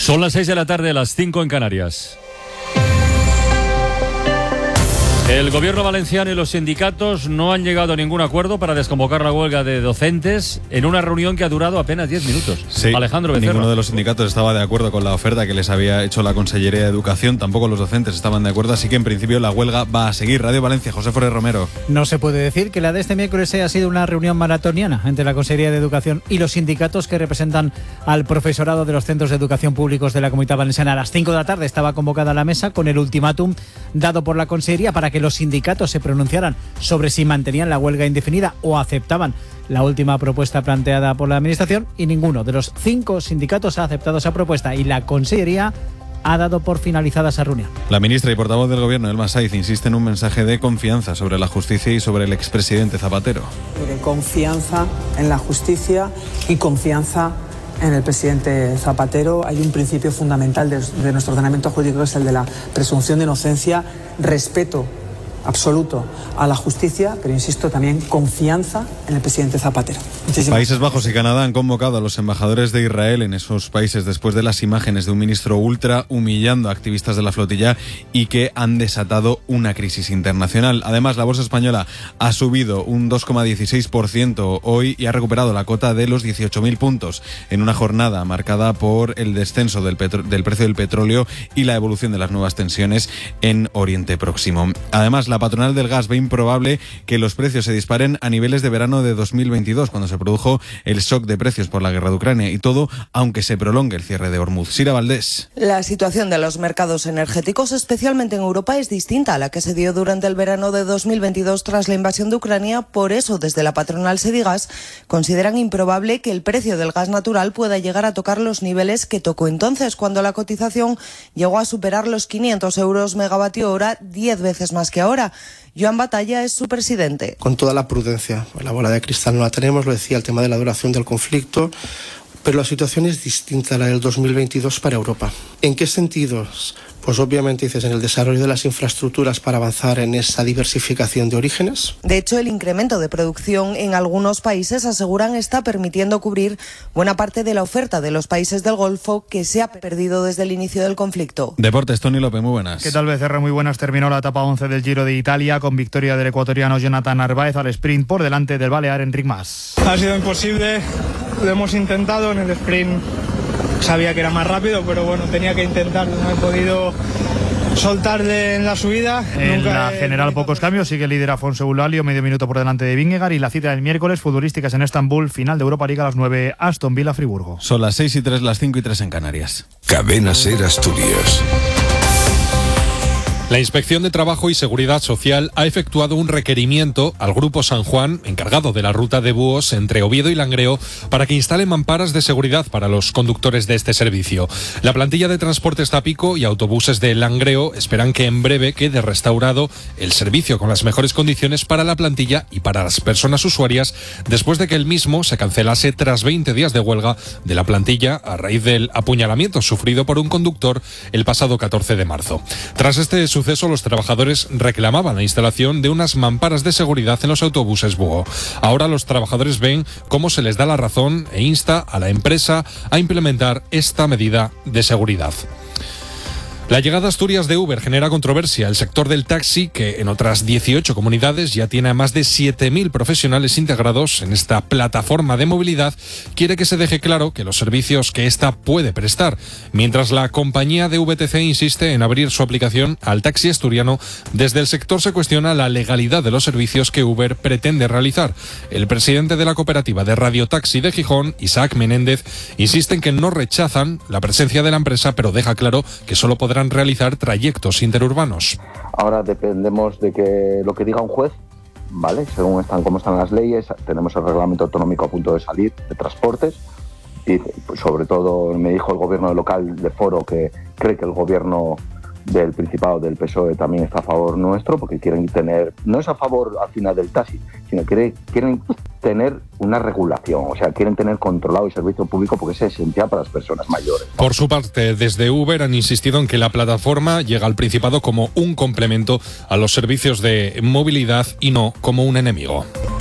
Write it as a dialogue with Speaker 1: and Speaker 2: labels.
Speaker 1: Son las 6 de la tarde, las 5 en Canarias. El gobierno valenciano y los sindicatos no han llegado a ningún acuerdo para desconvocar la huelga de docentes en una reunión que ha durado apenas 10 minutos.
Speaker 2: Sí,
Speaker 1: Alejandro Becerra.
Speaker 2: Ninguno de los sindicatos estaba de acuerdo con la oferta que les había hecho la Consellería de Educación. Tampoco los docentes estaban de acuerdo, así que en principio la huelga va a seguir. Radio Valencia, José Forés Romero.
Speaker 3: No se puede decir que la de este miércoles haya sido una reunión maratoniana entre la Consellería de Educación y los sindicatos que representan al profesorado de los centros de educación públicos de la Comunidad Valenciana. A las 5 de la tarde estaba convocada la mesa con el ultimátum dado por la Consellería para que los sindicatos se pronunciaran sobre si mantenían la huelga indefinida o aceptaban la última propuesta planteada por la Administración, y ninguno de los 5 sindicatos ha aceptado esa propuesta y la Consellería ha dado por finalizada esa reunión.
Speaker 2: La ministra y portavoz del Gobierno, Elma Saiz, insiste en un mensaje de confianza sobre la justicia y sobre el expresidente Zapatero.
Speaker 4: De confianza en la justicia y confianza en el presidente Zapatero. Hay un principio fundamental de nuestro ordenamiento jurídico, que es el de la presunción de inocencia, respeto absoluto a la justicia, pero insisto, también confianza en el presidente Zapatero.
Speaker 2: Países Bajos y Canadá han convocado a los embajadores de Israel en esos países después de las imágenes de un ministro ultra humillando a activistas de la flotilla y que han desatado una crisis internacional. Además, la bolsa española ha subido un 2,16% hoy y ha recuperado la cota de los 18.000 puntos en una jornada marcada por el descenso del precio del petróleo y la evolución de las nuevas tensiones en Oriente Próximo. Además, la patronal del gas ve improbable que los precios se disparen a niveles de verano de 2022, cuando se produjo el shock de precios por la guerra de Ucrania, y todo aunque se prolongue el cierre de Hormuz. Sira Valdés.
Speaker 5: La situación de los mercados energéticos, especialmente en Europa, es distinta a la que se dio durante el verano de 2022 tras la invasión de Ucrania. Por eso, desde la patronal Sedigas, consideran improbable que el precio del gas natural pueda llegar a tocar los niveles que tocó entonces, cuando la cotización llegó a superar los 500 euros megavatio hora, 10 veces más que ahora. Joan Batalla es su presidente.
Speaker 6: Con toda la prudencia, la bola de cristal no la tenemos, lo decía, el tema de la duración del conflicto, pero la situación es distinta a la del 2022 para Europa. ¿En qué sentidos? Pues obviamente dices en el desarrollo de las infraestructuras para avanzar en esa diversificación de orígenes.
Speaker 5: De hecho, el incremento de producción en algunos países, aseguran, está permitiendo cubrir buena parte de la oferta de los países del Golfo que se ha perdido desde el inicio del conflicto.
Speaker 2: Deportes, Tony López, muy buenas.
Speaker 7: ¿Qué tal, Becerra? Muy buenas. Terminó la etapa 11 del Giro de Italia con victoria del ecuatoriano Jonathan Narváez al sprint por delante del balear Enric Mas.
Speaker 8: Ha sido imposible, lo hemos intentado en el sprint. Sabía que era más rápido, pero bueno, tenía que intentarlo. No he podido soltarle en la subida.
Speaker 7: En la general pocos cambios, sigue el líder Afonso Eulálio, medio minuto por delante de Vingegaard, y la cita del miércoles, futbolísticas en Estambul, final de Europa League a las 9, Aston Villa Friburgo.
Speaker 2: Son las 6:03, las 5:03 en Canarias.
Speaker 9: Cadena SER Asturias.
Speaker 10: La Inspección de Trabajo y Seguridad Social ha efectuado un requerimiento al Grupo San Juan, encargado de la ruta de búhos entre Oviedo y Langreo, para que instale mamparas de seguridad para los conductores de este servicio. La plantilla de Transportes Tapico y autobuses de Langreo esperan que en breve quede restaurado el servicio con las mejores condiciones para la plantilla y para las personas usuarias, después de que el mismo se cancelase tras 20 días de huelga de la plantilla a raíz del apuñalamiento sufrido por un conductor el pasado 14 de marzo. Tras este suceso, los trabajadores reclamaban la instalación de unas mamparas de seguridad en los autobuses búho. Ahora los trabajadores ven cómo se les da la razón e insta a la empresa a implementar esta medida de seguridad. La llegada a Asturias de Uber genera controversia. El sector del taxi, que en otras 18 comunidades ya tiene a más de 7.000 profesionales integrados en esta plataforma de movilidad, quiere que se deje claro que los servicios que ésta puede prestar, mientras la compañía de VTC insiste en abrir su aplicación al taxi asturiano. Desde el sector se cuestiona la legalidad de los servicios que Uber pretende realizar. El presidente de la cooperativa de Radiotaxi de Gijón, Isaac Menéndez, insiste en que no rechazan la presencia de la empresa, pero deja claro que solo podrán realizar trayectos interurbanos.
Speaker 11: Ahora dependemos de que lo que diga un juez, ¿vale? Según cómo están las leyes, tenemos el reglamento autonómico a punto de salir de transportes, y pues, sobre todo me dijo el gobierno local de Foro que cree que el gobierno del Principado del PSOE también está a favor nuestro, porque quieren tener, no es a favor al final del taxi, sino que quieren tener una regulación, o sea, quieren tener controlado el servicio público porque es esencial para las personas mayores.
Speaker 10: Por su parte, desde Uber han insistido en que la plataforma llega al Principado como un complemento a los servicios de movilidad y no como un enemigo.